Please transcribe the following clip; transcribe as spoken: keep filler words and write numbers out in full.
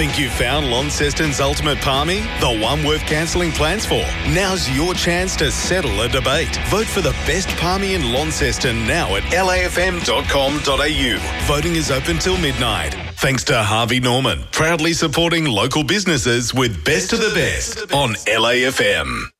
Think you've found Launceston's ultimate palmy? The one worth cancelling plans for? Now's your chance to settle a debate. Vote for the best palmy in Launceston now at L A F M dot com dot A U. Voting is open till midnight. Thanks to Harvey Norman, proudly supporting local businesses with Best of the Best on L A F M.